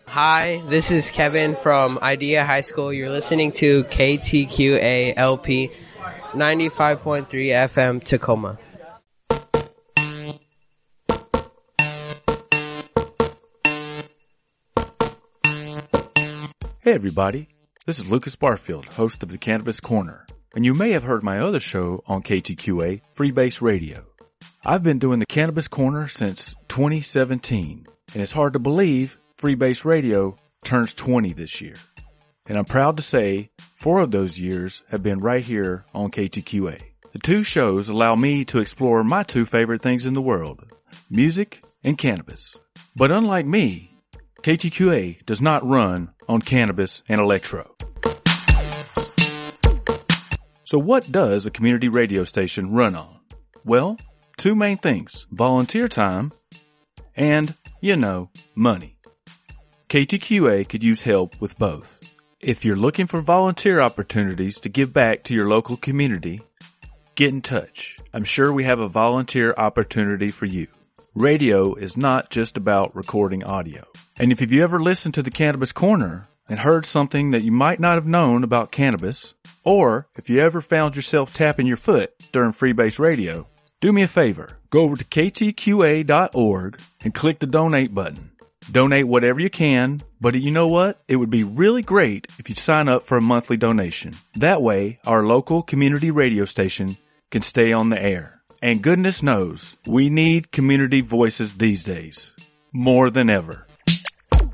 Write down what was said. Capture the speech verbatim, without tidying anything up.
Hi, this is Kevin from Idea High School. You're listening to K T Q A L P ninety-five point three F M Tacoma. Hey everybody, this is Lucas Barfield, host of the Cannabis Corner, and you may have heard my other show on K T Q A, Freebase Radio. I've been doing the Cannabis Corner since twenty seventeen, and it's hard to believe Freebase Radio turns twenty this year. And I'm proud to say four of those years have been right here on K T Q A. The two shows allow me to explore my two favorite things in the world, music and cannabis. But unlike me, K T Q A does not run on cannabis and electro. So what does a community radio station run on? Well, two main things, volunteer time and, you know, money. K T Q A could use help with both. If you're looking for volunteer opportunities to give back to your local community, get in touch. I'm sure we have a volunteer opportunity for you. Radio is not just about recording audio. And if you ever listened to the Cannabis Corner and heard something that you might not have known about cannabis, or if you ever found yourself tapping your foot during Freebase Radio, do me a favor. Go over to K T Q A dot org and click the donate button. Donate whatever you can, but you know what? It would be really great if you sign up for a monthly donation. That way, our local community radio station can stay on the air. And goodness knows, we need community voices these days. More than ever.